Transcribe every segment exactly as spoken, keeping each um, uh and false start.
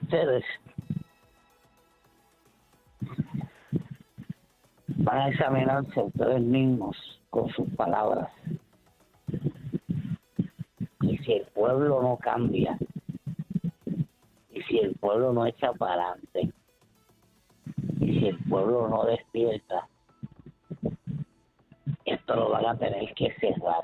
ustedes van a examinarse a ustedes mismos con sus palabras. Y si el pueblo no cambia, y si el pueblo no echa para adelante, y si el pueblo no despierta, esto lo van a tener que cerrar.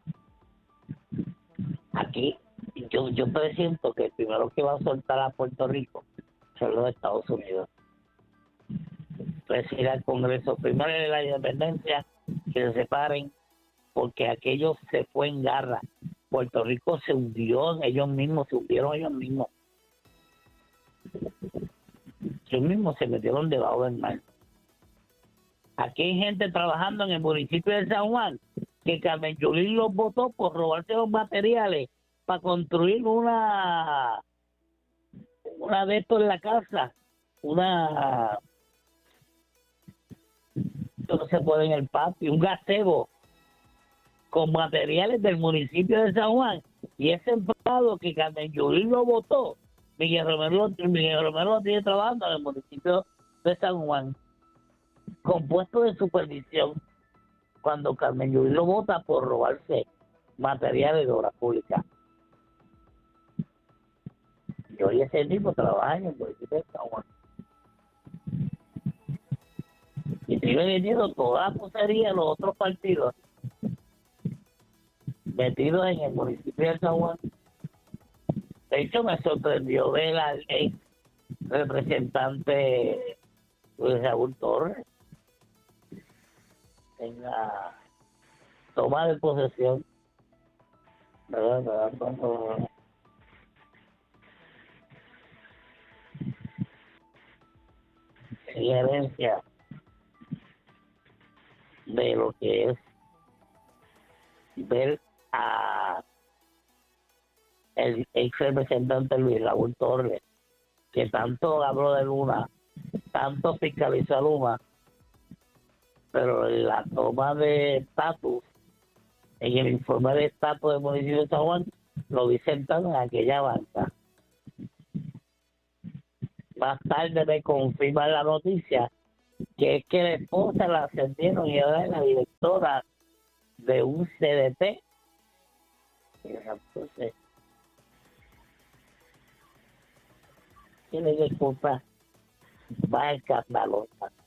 Aquí, yo, yo presiento que el primero que va a soltar a Puerto Rico son los Estados Unidos. Presidir al Congreso primero de la independencia, que se separen, porque aquello se fue en garra. Puerto Rico se hundió en ellos mismos, se hundieron ellos mismos. Ellos mismos se metieron debajo del mar. Aquí hay gente trabajando en el municipio de San Juan que Carmen Yulín los votó por robarse los materiales para construir una una de estos en la casa, una no se puede en el patio, un gazebo con materiales del municipio de San Juan, y ese empleado que Carmen Yulín lo votó, Miguel Romero, Miguel Romero lo tiene trabajando en el municipio de San Juan, con puesto de supervisión, cuando Carmen Yulín lo vota por robarse materiales de obra pública. Y hoy ese tipo trabaja en el municipio de San Juan. Y sigue vendiendo toda la posería de los otros partidos metidos en el municipio de San Juan. De hecho, me sorprendió ver al ex representante Luis Raúl Torres en la toma de posesión, ¿verdad? ¿verdad? Cuando en herencia de lo que es ver a el ex representante Luis Raúl Torres, que tanto habló de Luma, tanto fiscalizó a Luma, pero en la toma de estatus, en el informe de estatus del municipio de San Juan, lo vi sentado en aquella banca. Más tarde me confirma la noticia que es que la esposa la ascendieron y ahora es la directora de un C D T. Entonces, tiene que culpar más escandalosa.